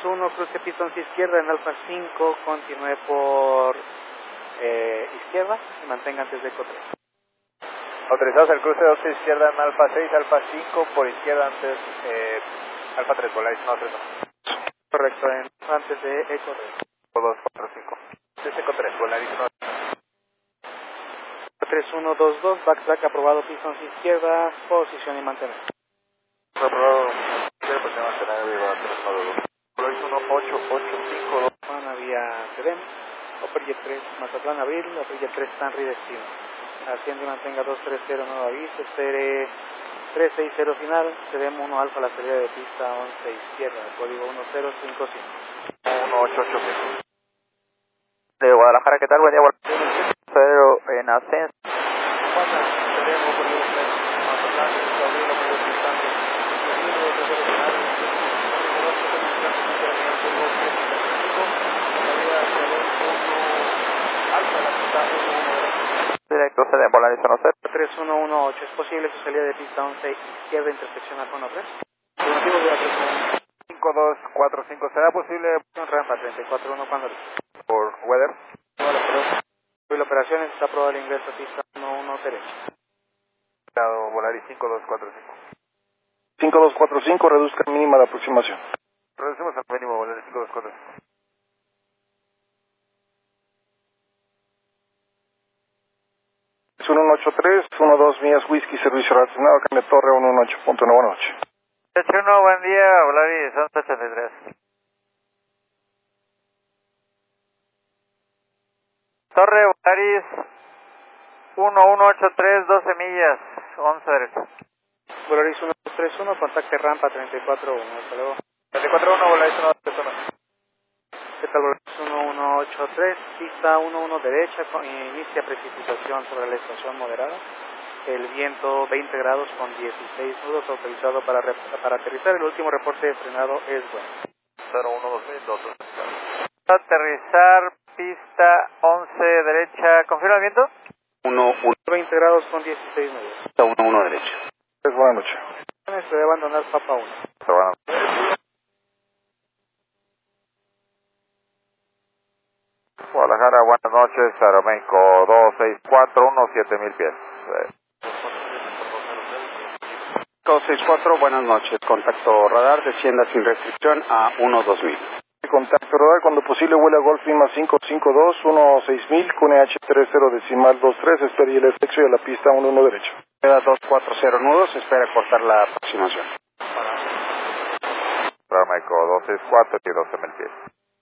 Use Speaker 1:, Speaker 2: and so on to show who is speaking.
Speaker 1: 3-1, cruce pista 11 izquierda en Alfa 5, continúe por izquierda y mantenga antes de Eco 3.
Speaker 2: Autorizados el cruce 12 izquierda en Alfa 6, Alfa 5, por izquierda antes Alfa 3, Volaris 131.
Speaker 1: Correcto, antes de Eco 3.
Speaker 2: 245. Es Eco 3, Volaris 131.
Speaker 1: 3122, backtrack aprobado, pista 11 izquierda, posición y mantener.
Speaker 2: Aprobado, posición y mantener, viva 392. Volaris 18852.
Speaker 1: Juana vía CDM, Upper 3, Mazatlán, Abril, Upper 3, Stanley, destino. Asciende y mantenga 230, nuevo aviso, espere 360 final, CDM 1 alfa, la salida de pista 11 izquierda, código 1055.
Speaker 2: 1885. De Guadalajara, ¿qué tal? Buen día, Cero en ascenso. Directo CD, Volaris 10.
Speaker 1: 3118, ¿es posible su salida de pista 11 izquierda, intersección a Cono 3? Motivo de la
Speaker 2: 5245, ¿será posible
Speaker 1: rampa 341 cuando
Speaker 2: por weather?
Speaker 1: la operación está aprobado el ingreso a pista 11 derecha.
Speaker 2: Volaris 5245.
Speaker 3: 5245, reduzca mínima de aproximación.
Speaker 2: Reducimos al mínimo, Volaris 5245.
Speaker 3: Es 1183, 12 millas whisky, servicio relacionado, cambio torre 118.9 noche.
Speaker 2: 81, buen día, Volaris 1183. Torre Volaris 1183, 12 millas, 11 derecha.
Speaker 1: Volaris 1231, contacte rampa 341, hasta luego.
Speaker 2: 341, Volaris 131.
Speaker 1: ¿Qué tal, Volaris 1183, pista 11 derecha, inicia precipitación sobre la estación moderada. El viento 20 grados con 16 nudos, autorizado para aterrizar. El último reporte de frenado es bueno.
Speaker 2: 012002. Aterrizar, pista 11 derecha, ¿confirma el viento?
Speaker 1: 20 grados con 16 nudos.
Speaker 4: 1 derecha.
Speaker 3: Es buena noche.
Speaker 1: Se debe abandonar Papa 1.
Speaker 2: Guadalajara, buenas noches, Aeroméxico 264, 7000 pies.
Speaker 4: 264, buenas noches. Contacto radar, descienda sin restricción a 12000.
Speaker 3: Contacto radar, cuando posible vuela Golf Lima 552, 16000, con EH30 decimal 23, espera el efecto y a la pista 11 derecho.
Speaker 4: Queda 240 nudos, espera cortar la aproximación.
Speaker 2: Aeroméxico 264 y 12000 pies.